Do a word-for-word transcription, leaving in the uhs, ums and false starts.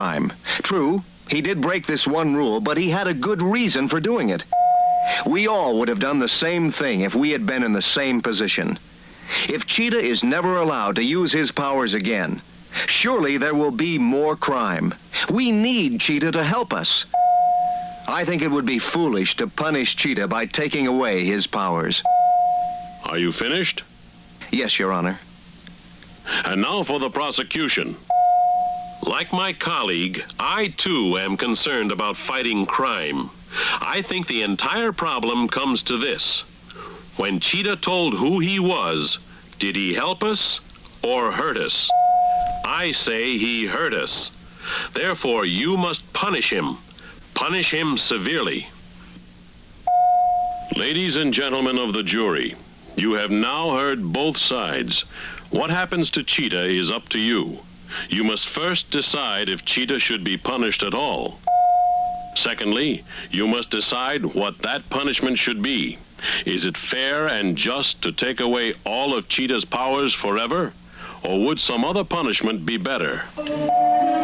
crime. True, he did break this one rule, but he had a good reason for doing it. We all would have done the same thing if we had been in the same position. If Cheetah is never allowed to use his powers again, surely there will be more crime. We need Cheetah to help us. I think it would be foolish to punish Cheetah by taking away his powers. Are you finished? Yes, Your Honor. And now for the prosecution. Like my colleague, I too am concerned about fighting crime. I think the entire problem comes to this. When Cheetah told who he was, did he help us or hurt us? I say he hurt us. Therefore, you must punish him. Punish him severely. Ladies and gentlemen of the jury, you have now heard both sides. What happens to Cheetah is up to you. You must first decide if Cheetah should be punished at all. Secondly, you must decide what that punishment should be. Is it fair and just to take away all of Cheetah's powers forever? Or would some other punishment be better?